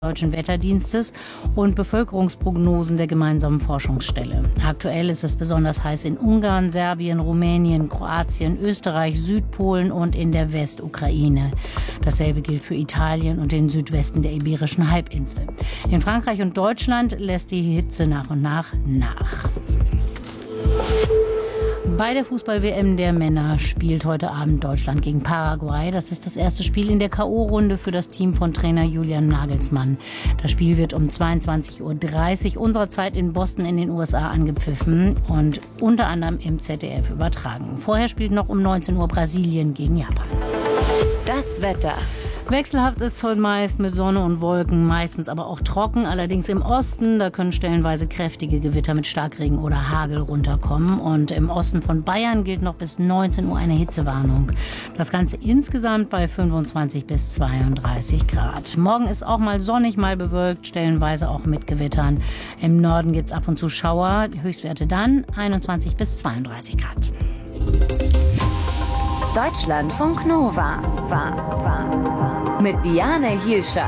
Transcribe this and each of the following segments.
Deutschen Wetterdienstes und Bevölkerungsprognosen der gemeinsamen Forschungsstelle. Aktuell ist es besonders heiß in Ungarn, Serbien, Rumänien, Kroatien, Österreich, Südpolen und in der Westukraine. Dasselbe gilt für Italien und den Südwesten der Iberischen Halbinsel. In Frankreich und Deutschland lässt die Hitze nach und nach nach. Bei der Fußball-WM der Männer spielt heute Abend Deutschland gegen Paraguay. Das ist das erste Spiel in der K.O.-Runde für das Team von Trainer Julian Nagelsmann. Das Spiel wird um 22:30 Uhr unserer Zeit in Boston in den USA angepfiffen und unter anderem im ZDF übertragen. Vorher spielt noch um 19 Uhr Brasilien gegen Japan. Das Wetter. Wechselhaft ist heute meist mit Sonne und Wolken, meistens aber auch trocken. Allerdings im Osten, da können stellenweise kräftige Gewitter mit Starkregen oder Hagel runterkommen. Und im Osten von Bayern gilt noch bis 19 Uhr eine Hitzewarnung. Das Ganze insgesamt bei 25 bis 32 Grad. Morgen ist auch mal sonnig, mal bewölkt, stellenweise auch mit Gewittern. Im Norden gibt es ab und zu Schauer. Höchstwerte dann 21 bis 32 Grad. Deutschlandfunk Nova. Mit Diane Hielscher.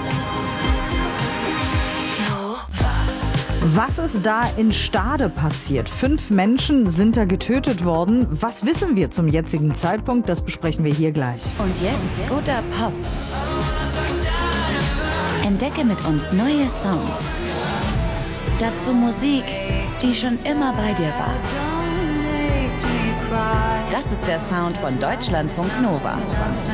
Was ist da in Stade passiert? 5 Menschen sind da getötet worden. Was wissen wir zum jetzigen Zeitpunkt? Das besprechen wir hier gleich. Und jetzt guter Pop. Entdecke mit uns neue Songs. Dazu Musik, die schon immer bei dir war. Das ist der Sound von Deutschlandfunk Nova.